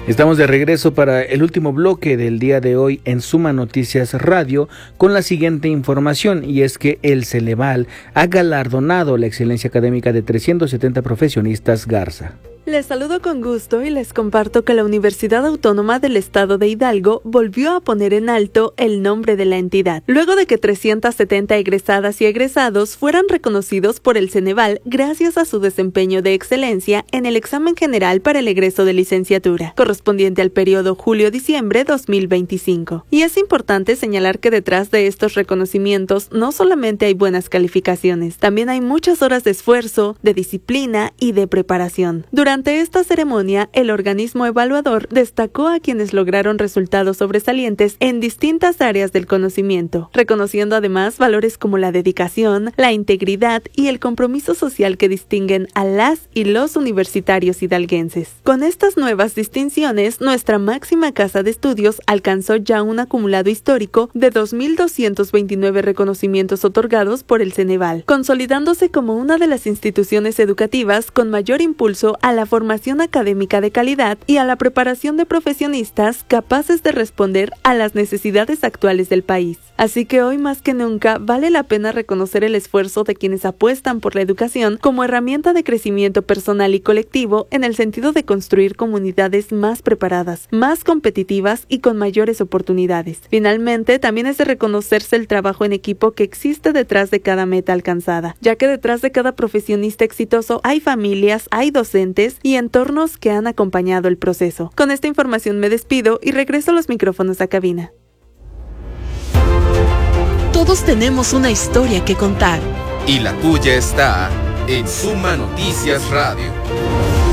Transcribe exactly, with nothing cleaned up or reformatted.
Estamos de regreso para el último bloque del día de hoy en Suma Noticias Radio con la siguiente información, y es que el Ceneval ha galardonado la excelencia académica de trescientos setenta profesionistas Garza. Les saludo con gusto y les comparto que la Universidad Autónoma del Estado de Hidalgo volvió a poner en alto el nombre de la entidad, luego de que trescientas setenta egresadas y egresados fueran reconocidos por el Ceneval gracias a su desempeño de excelencia en el examen general para el egreso de licenciatura, correspondiente al periodo julio-diciembre dos mil veinticinco. Y es importante señalar que detrás de estos reconocimientos no solamente hay buenas calificaciones, también hay muchas horas de esfuerzo, de disciplina y de preparación. Durante Durante esta ceremonia, el organismo evaluador destacó a quienes lograron resultados sobresalientes en distintas áreas del conocimiento, reconociendo además valores como la dedicación, la integridad y el compromiso social que distinguen a las y los universitarios hidalguenses. Con estas nuevas distinciones, nuestra máxima casa de estudios alcanzó ya un acumulado histórico de dos mil doscientos veintinueve reconocimientos otorgados por el Ceneval, consolidándose como una de las instituciones educativas con mayor impulso a la formación académica de calidad y a la preparación de profesionistas capaces de responder a las necesidades actuales del país. Así que hoy más que nunca vale la pena reconocer el esfuerzo de quienes apuestan por la educación como herramienta de crecimiento personal y colectivo en el sentido de construir comunidades más preparadas, más competitivas y con mayores oportunidades. Finalmente, también es de reconocerse el trabajo en equipo que existe detrás de cada meta alcanzada, ya que detrás de cada profesionista exitoso hay familias, hay docentes y entornos que han acompañado el proceso. Con esta información me despido y regreso a los micrófonos a cabina. Todos tenemos una historia que contar. Y la tuya está en Suma Noticias Radio.